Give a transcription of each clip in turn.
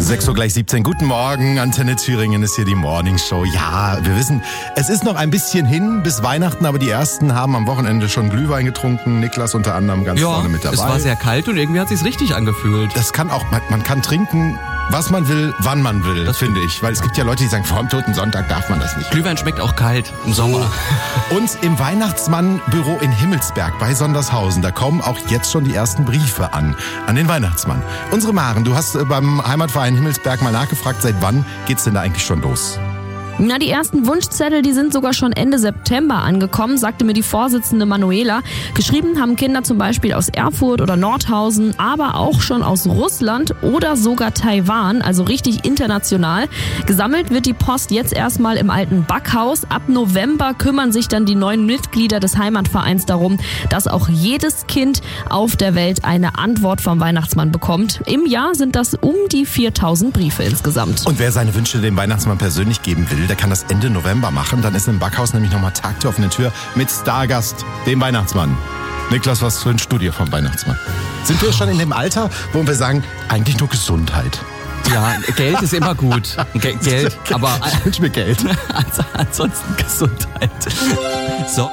6:17 Uhr. Guten Morgen, Antenne Thüringen ist hier die Morningshow. Ja, wir wissen, es ist noch ein bisschen hin bis Weihnachten, aber die Ersten haben am Wochenende schon Glühwein getrunken. Niklas unter anderem ganz vorne mit dabei. Es war sehr kalt und irgendwie hat es sich richtig angefühlt. Das kann auch, man kann trinken, was man will, wann man will, das finde ich. Weil es gibt ja Leute, die sagen, vor dem Toten Sonntag darf man das nicht. Glühwein schmeckt auch kalt im Sommer. Und im Weihnachtsmann-Büro in Himmelsberg bei Sondershausen, da kommen auch jetzt schon die ersten Briefe an den Weihnachtsmann. Unsere Maren, du hast beim Heimatverein Himmelsberg mal nachgefragt, seit wann geht's denn da eigentlich schon los? Na, die ersten Wunschzettel, die sind sogar schon Ende September angekommen, sagte mir die Vorsitzende Manuela. Geschrieben haben Kinder zum Beispiel aus Erfurt oder Nordhausen, aber auch schon aus Russland oder sogar Taiwan, also richtig international. Gesammelt wird die Post jetzt erstmal im alten Backhaus. Ab November kümmern sich dann die neuen Mitglieder des Heimatvereins darum, dass auch jedes Kind auf der Welt eine Antwort vom Weihnachtsmann bekommt. Im Jahr sind das um die 4000 Briefe insgesamt. Und wer seine Wünsche dem Weihnachtsmann persönlich geben will, der kann das Ende November machen. Dann ist im Backhaus nämlich nochmal Tag der offenen Tür mit Stargast, dem Weihnachtsmann. Niklas, was wünschst du dir vom Weihnachtsmann? Sind wir schon in dem Alter, wo wir sagen, eigentlich nur Gesundheit? Ja, Geld ist immer gut. Geld, aber ich wünsche mir Geld. Ansonsten Gesundheit. So.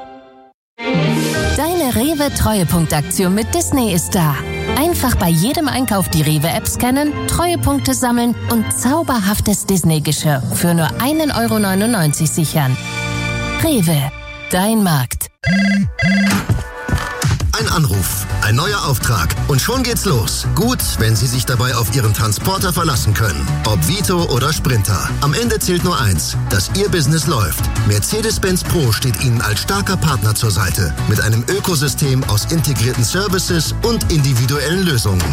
Deine Rewe-Treuepunktaktion mit Disney ist da. Einfach bei jedem Einkauf die Rewe-App scannen, Treuepunkte sammeln und zauberhaftes Disney-Geschirr für nur 1,99 € sichern. Rewe, dein Markt. Ein Anruf, ein neuer Auftrag und schon geht's los. Gut, wenn Sie sich dabei auf Ihren Transporter verlassen können. Ob Vito oder Sprinter. Am Ende zählt nur eins, dass Ihr Business läuft. Mercedes-Benz Pro steht Ihnen als starker Partner zur Seite. Mit einem Ökosystem aus integrierten Services und individuellen Lösungen.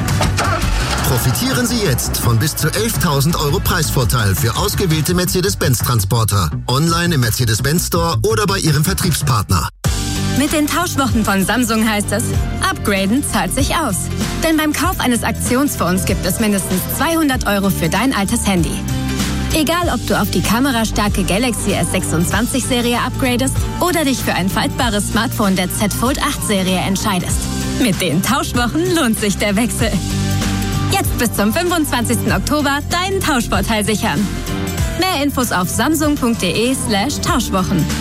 Profitieren Sie jetzt von bis zu 11.000 € Preisvorteil für ausgewählte Mercedes-Benz-Transporter. Online im Mercedes-Benz Store oder bei Ihrem Vertriebspartner. Mit den Tauschwochen von Samsung heißt es, upgraden zahlt sich aus. Denn beim Kauf eines Aktionsfonds gibt es mindestens 200 € für dein altes Handy. Egal, ob du auf die kamerastarke Galaxy S26-Serie upgradest oder dich für ein faltbares Smartphone der Z Fold 8-Serie entscheidest. Mit den Tauschwochen lohnt sich der Wechsel. Jetzt bis zum 25. Oktober deinen Tauschvorteil sichern. Mehr Infos auf samsung.de/Tauschwochen.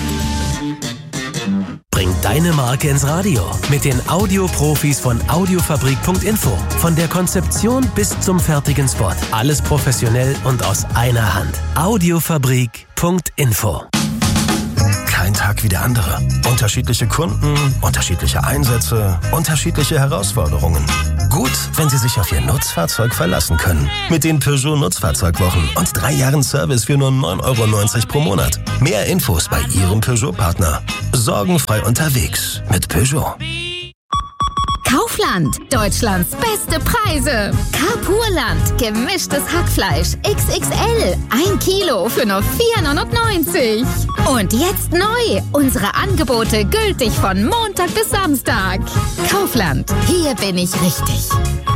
Bring deine Marke ins Radio mit den Audioprofis von Audiofabrik.info. Von der Konzeption bis zum fertigen Spot. Alles professionell und aus einer Hand. Audiofabrik.info. Kein Tag wie der andere. Unterschiedliche Kunden, unterschiedliche Einsätze, unterschiedliche Herausforderungen. Gut, wenn Sie sich auf Ihr Nutzfahrzeug verlassen können. Mit den Peugeot Nutzfahrzeugwochen und 3 Jahren Service für nur 9,90 € pro Monat. Mehr Infos bei Ihrem Peugeot-Partner. Sorgenfrei unterwegs mit Peugeot. Kaufland, Deutschlands beste Preise. Carpurland, gemischtes Hackfleisch, XXL, 1 Kilo für nur 4,99 €. Und jetzt neu, unsere Angebote gültig von Montag bis Samstag. Kaufland, hier bin ich richtig.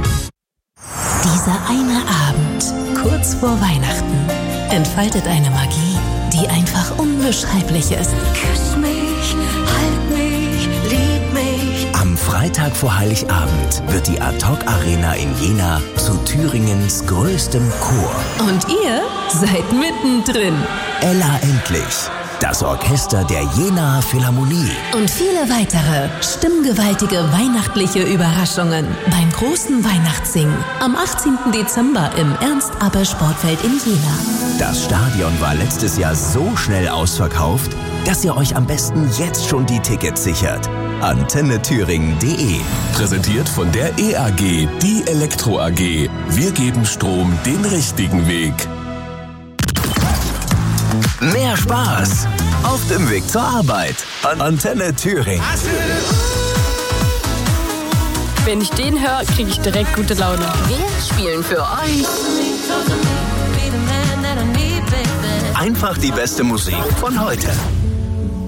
Dieser eine Abend, kurz vor Weihnachten, entfaltet eine Magie, die einfach unbeschreiblich ist. Küss mich, halt mich, lieb mich. Am Freitag vor Heiligabend wird die Ad-Hoc-Arena in Jena zu Thüringens größtem Chor. Und ihr seid mittendrin. Ella Endlich, das Orchester der Jenaer Philharmonie. Und viele weitere stimmgewaltige weihnachtliche Überraschungen beim großen Weihnachtssingen am 18. Dezember im Ernst-Abbe-Sportfeld in Jena. Das Stadion war letztes Jahr so schnell ausverkauft, dass ihr euch am besten jetzt schon die Tickets sichert. AntenneThüringen.de. Präsentiert von der EAG, die Elektro AG. Wir geben Strom den richtigen Weg. Mehr Spaß auf dem Weg zur Arbeit. Antenne Thüringen. Wenn ich den höre, kriege ich direkt gute Laune. Wir spielen für euch Einfach die beste Musik von heute.